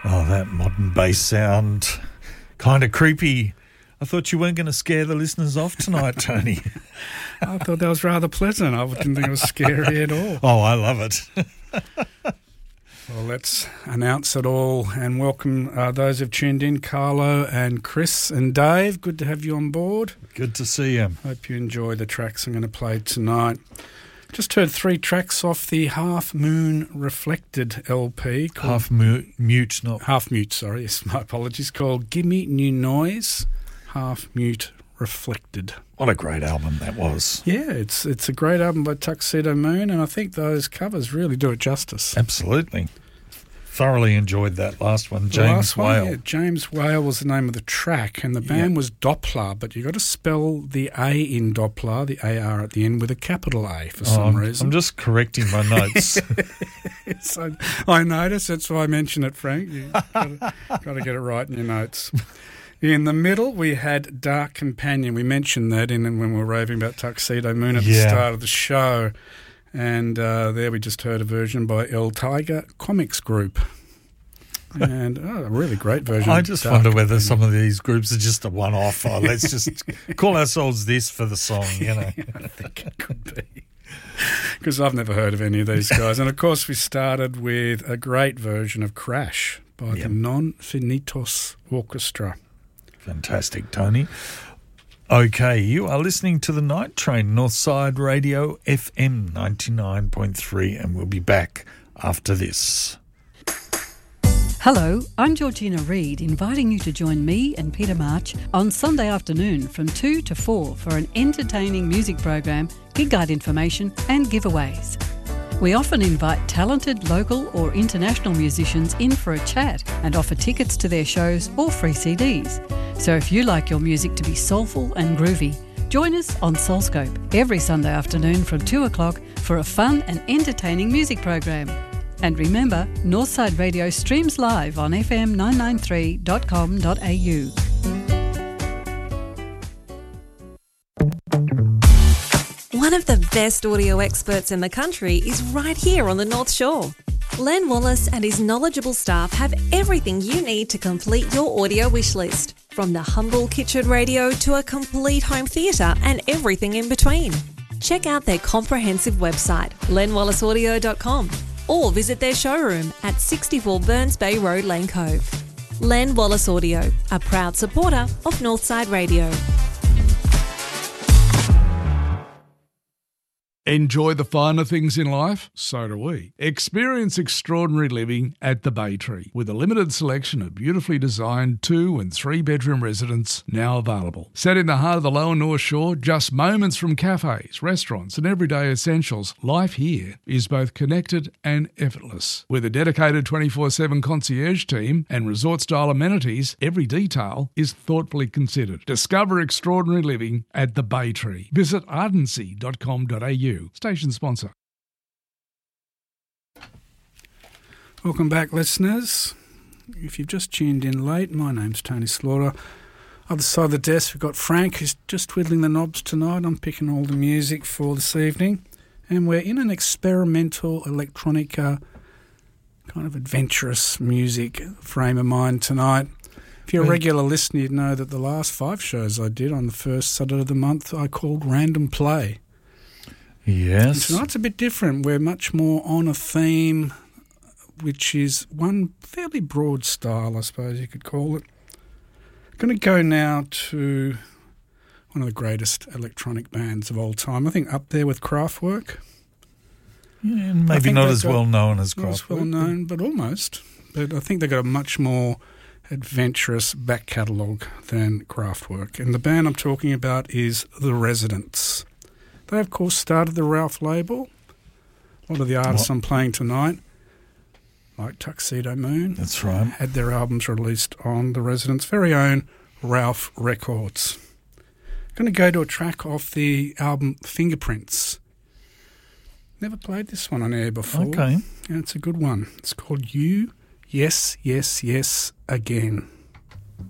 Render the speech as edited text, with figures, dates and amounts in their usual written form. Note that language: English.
Oh, that modern bass sound. Kind of creepy. I thought you weren't going to scare the listeners off tonight, Tony. I thought that was rather pleasant. I didn't think it was scary at all. Oh, I love it. Well, let's announce it all and welcome those who've tuned in, Carlo and Chris and Dave. Good to have you on board. Good to see you. Hope you enjoy the tracks I'm going to play tonight. Just heard 3 tracks off the Half Moon Reflected LP. Half Mute, not... Half Mute, sorry. Yes, my apologies. Called Gimme New Noise, Half Mute Reflected. What a great album that was. Yeah, it's a great album by Tuxedo Moon, and I think those covers really do it justice. Absolutely. Thoroughly enjoyed that last one, James Whale. Yeah, James Whale was the name of the track, and the band was Doppler, but you got to spell the A in Doppler, the AR at the end, with a capital A for some reason. I'm just correcting my notes. Yes, I noticed. That's why I mentioned it, Frank. You've got to get it right in your notes. In the middle, we had Dark Companion. We mentioned that when we were raving about Tuxedo Moon at the start of the show. And there we just heard a version by El Tiger Comics Group. And a really great version. I just wonder whether some of these groups are just a one-off. Let's just call ourselves this for the song, you know. I think it could be. Because I've never heard of any of these guys. And, of course, we started with a great version of Crash by the Non Finitos Orchestra. Fantastic, Tony. Okay, you are listening to The Night Train, Northside Radio FM 99.3, and we'll be back after this. Hello, I'm Georgina Reid, inviting you to join me and Peter March on Sunday afternoon from 2 to 4 for an entertaining music program, gig guide information and giveaways. We often invite talented local or international musicians in for a chat and offer tickets to their shows or free CDs. So if you like your music to be soulful and groovy, join us on Soulscope every Sunday afternoon from 2 o'clock for a fun and entertaining music program. And remember, Northside Radio streams live on fm993.com.au. One of the best audio experts in the country is right here on the North Shore. Len Wallace and his knowledgeable staff have everything you need to complete your audio wish list, from the humble kitchen radio to a complete home theatre and everything in between. Check out their comprehensive website, lenwallaceaudio.com, or visit their showroom at 64 Burns Bay Road, Lane Cove. Len Wallace Audio, a proud supporter of Northside Radio. Enjoy the finer things in life? So do we. Experience extraordinary living at the Bay Tree, with a limited selection of beautifully designed 2- and 3-bedroom residences now available. Set in the heart of the Lower North Shore, just moments from cafes, restaurants and everyday essentials, life here is both connected and effortless. With a dedicated 24/7 concierge team and resort-style amenities, every detail is thoughtfully considered. Discover extraordinary living at the Bay Tree. Visit ardency.com.au. Station sponsor. Welcome back, listeners. If you've just tuned in late, my name's Tony Slaughter. Other side of the desk, we've got Frank, who's just twiddling the knobs tonight. I'm picking all the music for this evening. And we're in an experimental electronica, kind of adventurous music frame of mind tonight. If you're a regular listener, you'd know that the last 5 shows I did on the first Saturday of the month, I called Random Play. Yes. Tonight's a bit different. We're much more on a theme, which is one fairly broad style, I suppose you could call it. I'm going to go now to one of the greatest electronic bands of all time. I think up there with Kraftwerk. Yeah, maybe not as well known as Kraftwerk. Not as well known, but almost. But I think they've got a much more adventurous back catalogue than Kraftwerk. And the band I'm talking about is The Residents. They, of course, started the Ralph label. A lot of the artists I'm playing tonight, like Tuxedo Moon, that's right, had their albums released on The Residents' very own Ralph Records. I'm going to go to a track off the album Fingerprints. Never played this one on air before. Okay. And it's a good one. It's called You, Yes, Yes, Yes Again.